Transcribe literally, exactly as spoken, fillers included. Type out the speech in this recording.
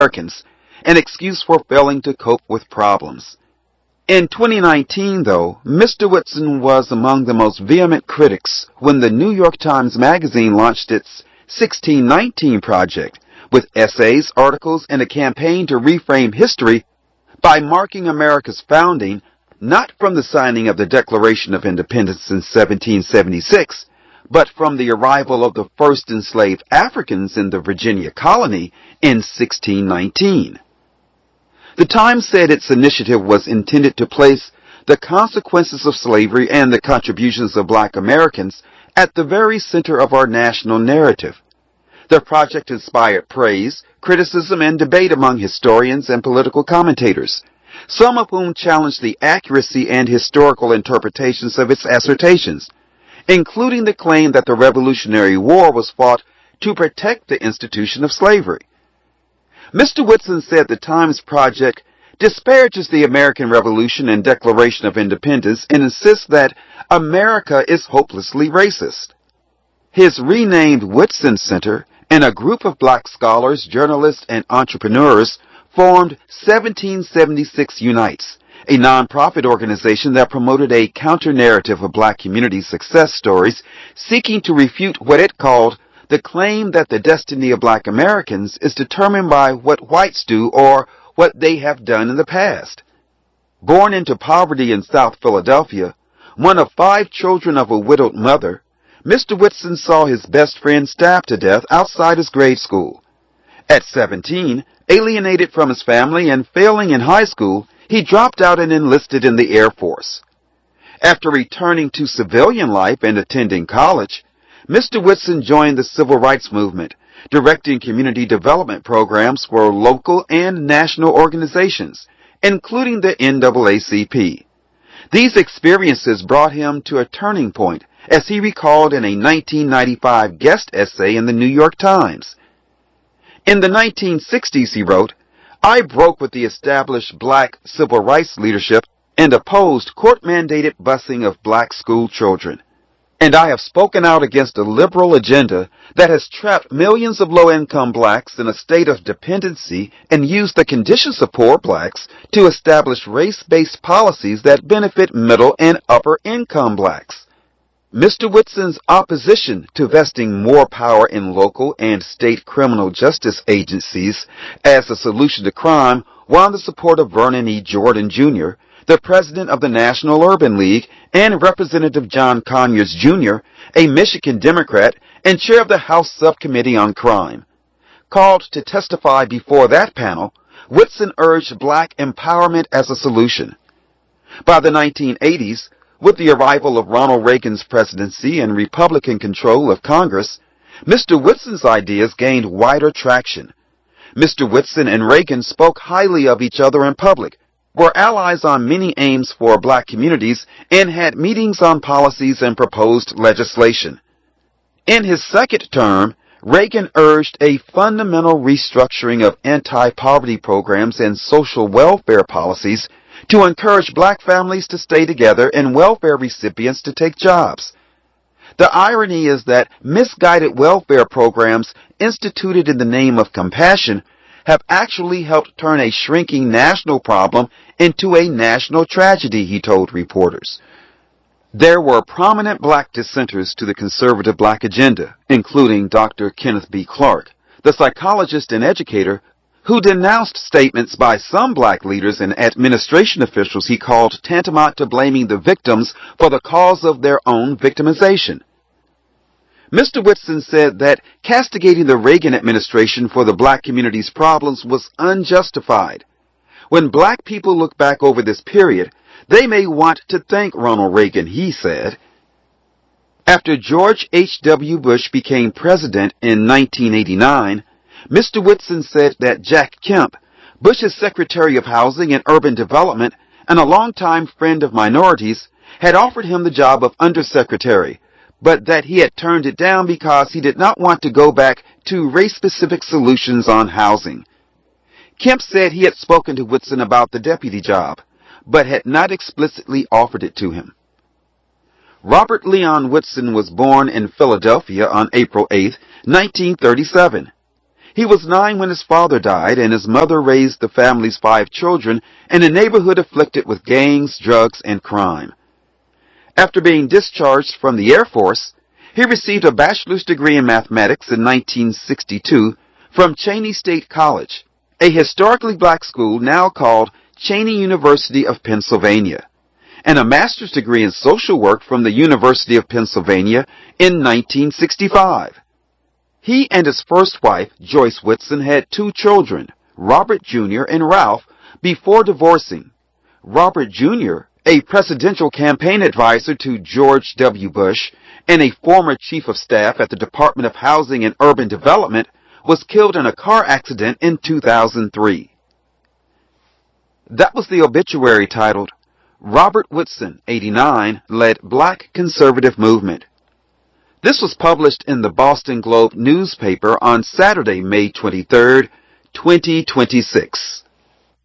Americans, an excuse for failing to cope with problems. In twenty nineteen, though, Mister Whitson was among the most vehement critics when the New York Times Magazine launched its sixteen nineteen Project, with essays, articles, and a campaign to reframe history by marking America's founding not from the signing of the Declaration of Independence in seventeen seventy-six, but from the arrival of the first enslaved Africans in the Virginia colony in sixteen nineteen. The Times said its initiative was intended to place the consequences of slavery and the contributions of black Americans at the very center of our national narrative. The project inspired praise, criticism, and debate among historians and political commentators, some of whom challenged the accuracy and historical interpretations of its assertions, including the claim that the Revolutionary War was fought to protect the institution of slavery. Mister Whitson said the Times Project disparages the American Revolution and Declaration of Independence and insists that America is hopelessly racist. His renamed Whitson Center and a group of black scholars, journalists, and entrepreneurs formed seventeen seventy-six Unites, a nonprofit organization that promoted a counter-narrative of black community success stories seeking to refute what it called the claim that the destiny of black Americans is determined by what whites do or what they have done in the past. Born into poverty in South Philadelphia, one of five children of a widowed mother, Mister Whitson saw his best friend stabbed to death outside his grade school. At seventeen, alienated from his family and failing in high school, he dropped out and enlisted in the Air Force. After returning to civilian life and attending college, Mister Whitson joined the Civil Rights Movement, directing community development programs for local and national organizations, including the N double A C P. These experiences brought him to a turning point, as he recalled in a nineteen ninety-five guest essay in the New York Times. In the nineteen sixties, he wrote, "I broke with the established black civil rights leadership and opposed court-mandated busing of black school children. And I have spoken out against a liberal agenda that has trapped millions of low-income blacks in a state of dependency and used the conditions of poor blacks to establish race-based policies that benefit middle and upper-income blacks." Mister Whitson's opposition to vesting more power in local and state criminal justice agencies as a solution to crime won the support of Vernon E. Jordan, Junior, the president of the National Urban League, and Representative John Conyers, Junior, a Michigan Democrat and chair of the House Subcommittee on Crime. Called to testify before that panel, Whitson urged black empowerment as a solution. By the nineteen eighties, with the arrival of Ronald Reagan's presidency and Republican control of Congress, Mister Whitson's ideas gained wider traction. Mister Whitson and Reagan spoke highly of each other in public, were allies on many aims for black communities, and had meetings on policies and proposed legislation. In his second term, Reagan urged a fundamental restructuring of anti-poverty programs and social welfare policies to encourage black families to stay together and welfare recipients to take jobs. The irony is that misguided welfare programs instituted in the name of compassion have actually helped turn a shrinking national problem into a national tragedy, he told reporters. There were prominent black dissenters to the conservative black agenda, including Doctor Kenneth B. Clark, the psychologist and educator who denounced statements by some black leaders and administration officials he called tantamount to blaming the victims for the cause of their own victimization. Mister Whitson said that castigating the Reagan administration for the black community's problems was unjustified. When black people look back over this period, they may want to thank Ronald Reagan, he said. After George H W Bush became president in nineteen eighty-nine, Mister Whitson said that Jack Kemp, Bush's Secretary of Housing and Urban Development and a longtime friend of minorities, had offered him the job of undersecretary, but that he had turned it down because he did not want to go back to race-specific solutions on housing. Kemp said he had spoken to Whitson about the deputy job, but had not explicitly offered it to him. Robert Leon Whitson was born in Philadelphia on April eighth, nineteen thirty-seven. He was nine when his father died, and his mother raised the family's five children in a neighborhood afflicted with gangs, drugs, and crime. After being discharged from the Air Force, he received a bachelor's degree in mathematics in nineteen sixty-two from Cheyney State College, a historically black school now called Cheyney University of Pennsylvania, and a master's degree in social work from the University of Pennsylvania in nineteen sixty-five. He and his first wife, Joyce Whitson, had two children, Robert Junior and Ralph, before divorcing. Robert Junior, a presidential campaign advisor to George W. Bush and a former chief of staff at the Department of Housing and Urban Development, was killed in a car accident in two thousand three. That was the obituary titled, Robert Whitson, eighty-nine, led Black Conservative Movement. This was published in the Boston Globe newspaper on Saturday, May twenty-third, twenty twenty-six.